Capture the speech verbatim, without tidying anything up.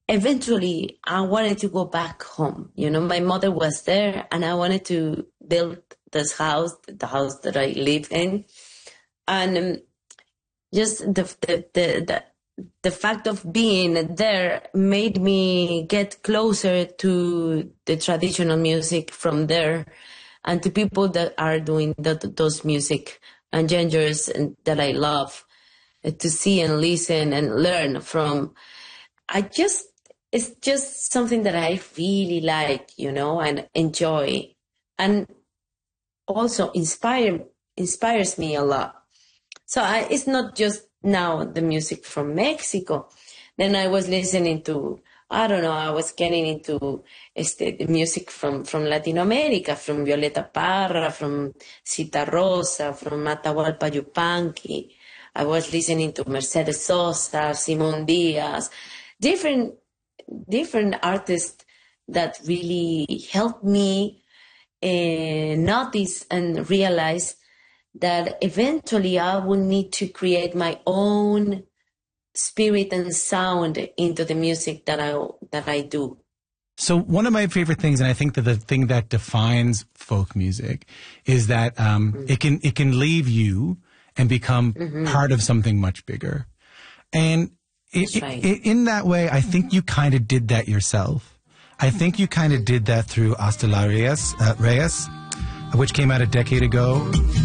eventually I wanted to go back home. You know, my mother was there and I wanted to build this house, the house that I live in. And um, just the, the, the, the, the fact of being there made me get closer to the traditional music from there and to people that are doing that, those music and genres that I love, uh, to see and listen and learn from. I just, it's just something that I really like, you know, and enjoy, and also inspire, inspires me a lot. So I, it's not just now the music from Mexico. Then I was listening to, I don't know, I was getting into este, the music from, from Latin America, from Violeta Parra, from Cita Rosa, from Atahualpa Yupanqui. I was listening to Mercedes Sosa, Simon Diaz, different, different artists that really helped me uh, notice and realize that eventually I will need to create my own spirit and sound into the music that I that I do. So one of my favorite things, and I think that the thing that defines folk music, is that um, mm-hmm. it can it can leave you and become mm-hmm. part of something much bigger. And it, right. it, in that way, I think you kind of did that yourself. I think you kind of did that through Hasta la Reyes, uh, Reyes, which came out a decade ago.